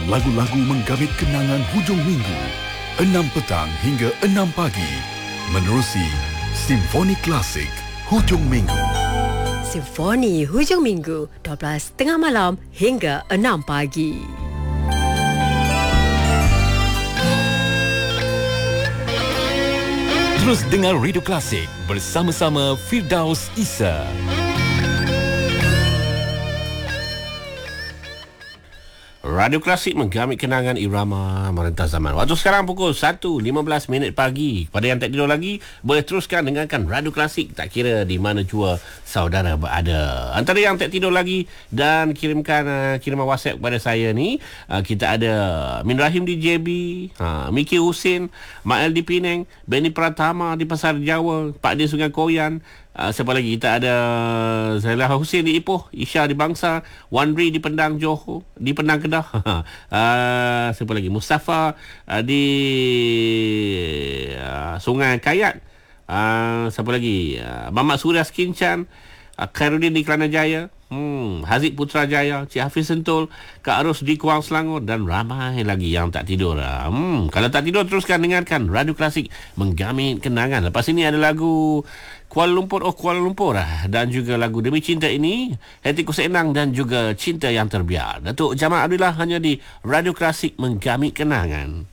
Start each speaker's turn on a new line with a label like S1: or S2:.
S1: Lagu-lagu menggamit kenangan hujung minggu 6 petang hingga 6 pagi menerusi Simfoni Klasik Hujung Minggu.
S2: Simfoni Hujung Minggu 12.30 malam hingga 6 pagi.
S3: Terus dengar Radio Klasik bersama-sama Firdaus Isa.
S4: Radio Klasik menggamit kenangan irama merentah zaman. Waktu sekarang pukul 1.15 pagi. Pada yang tak tidur lagi, boleh teruskan dengarkan Radio Klasik tak kira di mana jua saudara berada. Antara yang tak tidur lagi dan kirimkan kiriman WhatsApp kepada saya ni, kita ada Min Rahim di JB, Miki Husin, Mael di Penang, Benny Pratama di Pasar Jawa, Pak Din Sungai Koyan. Siapa lagi? Kita ada Zailah Husin di Ipoh, Isya di Bangsa, Wandri di Pendang Johor, di Pendang Kedah. Siapa lagi? Mustafa di Sungai Kayat. Siapa lagi? Mamat Surya Skincan, Khairuddin di Kelana Jaya, Haziq Putrajaya, Cik Hafiz Sentul, Kak Arus di Kuang Selangor dan ramai lagi yang tak tidur. Kalau tak tidur, teruskan dengarkan Radio Klasik menggamit kenangan. Lepas ini ada lagu Kuala Lumpur Kuala Lumpur dan juga lagu Demi Cinta Ini, Hatiku Seenang dan juga Cinta Yang Terbiar. Datuk Jamal Abdullah hanya di Radio Klasik menggamit kenangan.